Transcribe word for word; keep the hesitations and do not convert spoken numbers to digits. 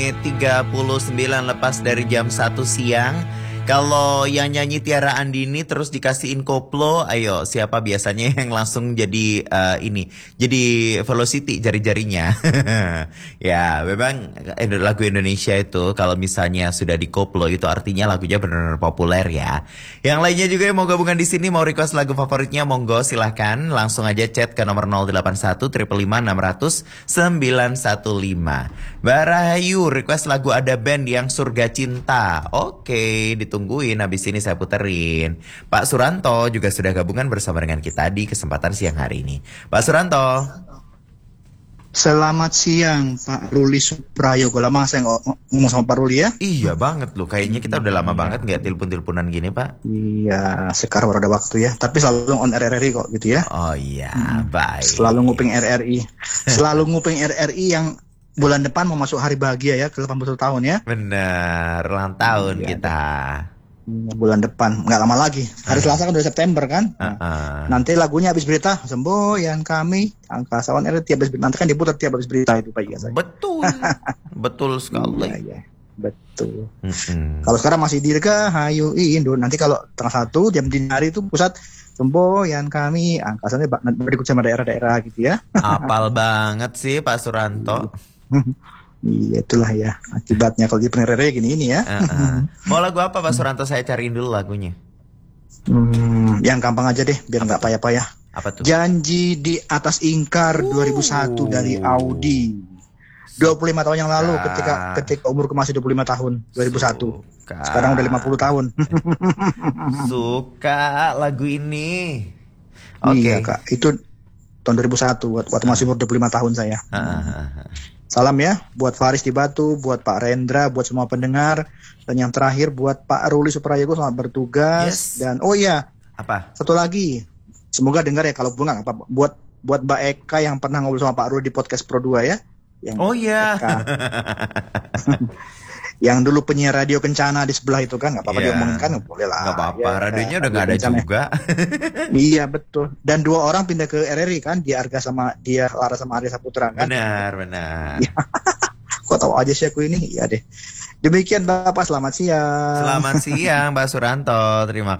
tiga puluh sembilan lepas dari jam satu siang. Kalau yang nyanyi Tiara Andini terus dikasihin koplo, ayo siapa biasanya yang langsung jadi uh, ini, jadi velocity jari-jarinya. Ya, memang lagu Indonesia itu kalau misalnya sudah di koplo itu artinya lagunya benar-benar populer ya. Yang lainnya juga yang mau gabungan di sini, mau request lagu favoritnya, monggo silahkan langsung aja chat ke nomor nol delapan satu lima lima enam nol nol sembilan satu lima. Mbak Rahayu request lagu ada band yang Surga Cinta. Oke, ditungguin, habis ini saya puterin. Pak Suranto juga sudah gabungan bersama dengan kita di kesempatan siang hari ini. Pak Suranto. Selamat siang Pak Ruli Suprayogo. Lama saya ngomong sama Pak Ruli ya. Iya banget loh, kayaknya kita udah lama banget nggak telepon-teleponan gini Pak. Iya, sekarang baru ada waktu ya. Tapi selalu on R R I kok gitu ya. Oh iya, hmm. baik. Selalu nguping R R I. Selalu nguping R R I yang bulan depan mau masuk hari bahagia ya, ke delapan puluh tahun ya. Bener, ulang tahun iya, kita. Bulan depan, nggak lama lagi. Hari uh. Selasa kan udah September kan. Uh -uh. Nanti lagunya habis berita, semboyan kami, angkasawan R R I tiap habis berita. Nanti kan diputar tiap habis berita itu Pak Iya. Betul, betul sekali. Iya, iya. Betul. Mm-hmm. Kalau sekarang masih dirga, hayu Indo. Nanti kalau tengah satu jam dini hari itu pusat semboyan kami, angkasannya berikut sama daerah-daerah gitu ya. Apal banget sih Pak Suranto. Iya itulah ya akibatnya kalau di penerere gini ini ya. Uh-uh. Mau lagu apa Pak Suranto? Saya cariin dulu lagunya. Hmm, yang gampang aja deh biar nggak payah-payah. Apa tuh? Janji di atas ingkar uh. dua ribu satu dari Audi. dua puluh lima tahun yang lalu Suka. ketika ketika umurku masih dua puluh lima tahun dua ribu satu. Suka. Sekarang udah lima puluh tahun. Suka lagu ini. Oke. Okay. Iya Kak, itu tahun dua ribu satu waktu masih umur dua puluh lima tahun saya. Uh-huh. Salam ya buat Faris di Batu, buat Pak Rendra, buat semua pendengar, dan yang terakhir buat Pak Ruli Suprayogo, selamat bertugas. Yes. Dan oh iya, apa? Satu lagi, semoga dengar ya kalau bunga apa buat buat Mbak Eka yang pernah ngobrol sama Pak Ruli di podcast Pro dua ya. Yang oh iya. Yang dulu penyiar radio Kencana di sebelah itu kan, nggak apa-apa yeah. diomongin kan, boleh lah. Nggak apa-apa, ya, radionya udah nggak ada juga. Iya betul. Dan dua orang pindah ke R R I kan, dia Arga sama dia Lara sama Arya Saputra kan. Benar benar. Kok tahu aja sih aku ini, iya deh. Demikian Bapak, selamat siang. Selamat siang Mbak Suranto, terima kasih.